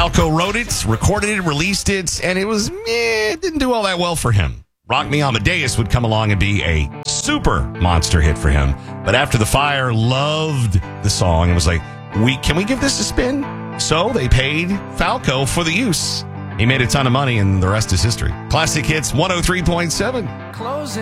Falco wrote it, recorded it, released it, and it didn't do all that well for him. Rock Me Amadeus would come along and be a super monster hit for him. But After the Fire loved the song and was like, can we give this a spin? So they paid Falco for the use. He made a ton of money, and the rest is history. Classic Hits 103.7.